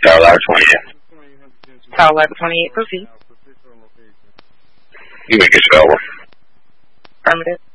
Tower Lab 28. Tower Lab 28, proceed. You make it available. Affirmative.